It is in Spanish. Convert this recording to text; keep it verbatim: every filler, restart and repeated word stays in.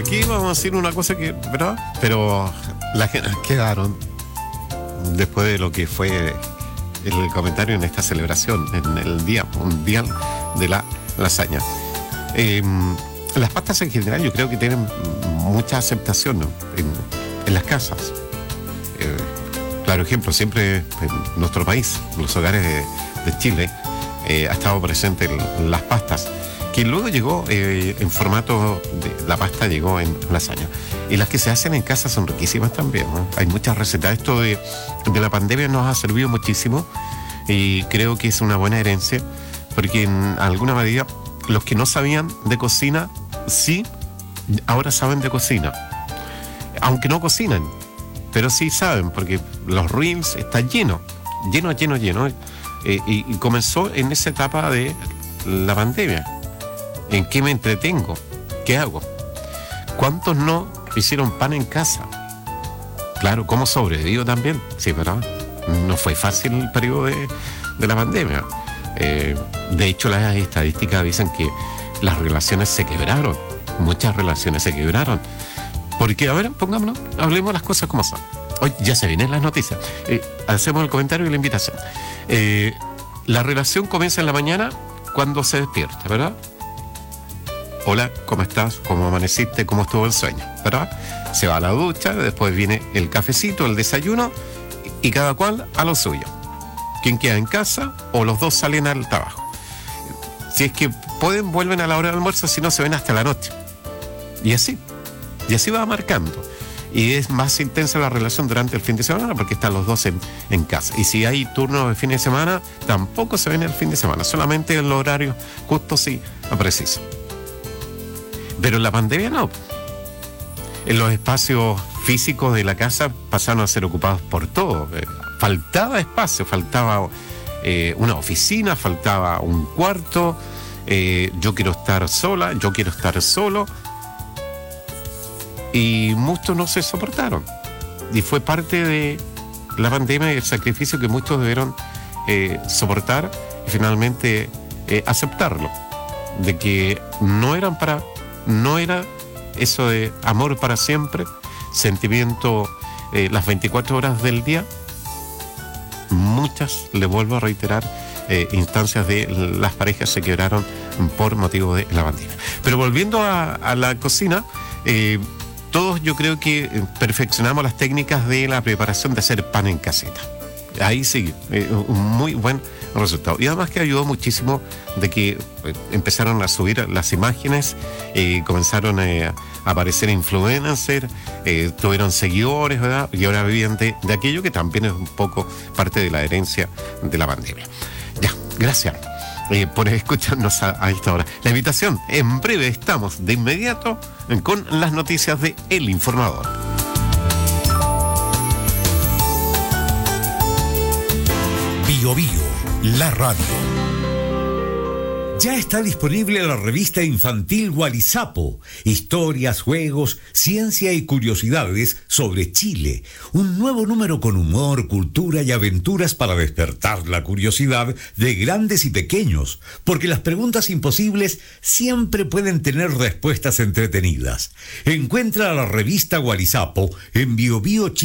aquí vamos a decir una cosa que, ¿verdad? Pero la gente quedaron después de lo que fue el comentario en esta celebración, en el Día Mundial de la Lasaña. Eh, las pastas en general yo creo que tienen mucha aceptación, ¿no? en, en las casas. Eh, claro ejemplo, siempre en nuestro país, en los hogares de, de Chile, eh, ha estado presente el, las pastas, que luego llegó eh, en formato de la pasta, llegó en lasaña. Y las que se hacen en casa son riquísimas también, ¿no? Hay muchas recetas. Esto de, de la pandemia nos ha servido muchísimo y creo que es una buena herencia, porque en alguna medida los que no sabían de cocina, sí, ahora saben de cocina. Aunque no cocinan, pero sí saben, porque los reels están llenos, lleno, lleno, lleno. Eh, y, y comenzó en esa etapa de la pandemia. ¿En qué me entretengo? ¿Qué hago? ¿Cuántos no hicieron pan en casa? Claro, ¿cómo sobrevivió también? Sí, pero no fue fácil el periodo de, de la pandemia. Eh, de hecho, las estadísticas dicen que las relaciones se quebraron. Muchas relaciones se quebraron. Porque, a ver, pongámonos, hablemos las cosas como son. Hoy ya se vienen las noticias. Eh, hacemos el comentario y la invitación. Eh, la relación comienza en la mañana cuando se despierta, ¿verdad? Hola, ¿cómo estás? ¿Cómo amaneciste? ¿Cómo estuvo el sueño? ¿Verdad? Se va a la ducha, después viene el cafecito, el desayuno, y cada cual a lo suyo. ¿Quién queda en casa o los dos salen al trabajo? Si es que pueden, vuelven a la hora del almuerzo, si no se ven hasta la noche. Y así, y así va marcando. Y es más intensa la relación durante el fin de semana porque están los dos en, en casa. Y si hay turnos de fin de semana, tampoco se ven el fin de semana, solamente en los horarios justos y precisos. Pero en la pandemia no. En los espacios físicos de la casa pasaron a ser ocupados por todo. Eh, faltaba espacio, faltaba eh, una oficina, faltaba un cuarto. Eh, yo quiero estar sola, yo quiero estar solo. Y muchos no se soportaron. Y fue parte de la pandemia y el sacrificio que muchos debieron eh, soportar y finalmente eh, aceptarlo. De que no eran para... No era eso de amor para siempre, sentimiento eh, las veinticuatro horas del día. Muchas, le vuelvo a reiterar, eh, instancias de las parejas se quebraron por motivo de la pandemia. Pero volviendo a, a la cocina, eh, todos yo creo que perfeccionamos las técnicas de la preparación de hacer pan en caseta. Ahí sí, eh, un muy buen resultado. Y además que ayudó muchísimo de que eh, empezaron a subir las imágenes, eh, comenzaron eh, a aparecer influencers, eh, tuvieron seguidores, ¿verdad? Y ahora viven de, de aquello que también es un poco parte de la herencia de la pandemia. Ya, gracias eh, por escucharnos a, a esta hora. La invitación, en breve estamos de inmediato con las noticias de El Informador. Bio Bio, la radio. Ya está disponible la revista infantil Gualizapo, historias, juegos, ciencia y curiosidades sobre Chile. Un nuevo número con humor, cultura y aventuras para despertar la curiosidad de grandes y pequeños, porque las preguntas imposibles siempre pueden tener respuestas entretenidas. Encuentra la revista Gualizapo en Bio Bio Chile.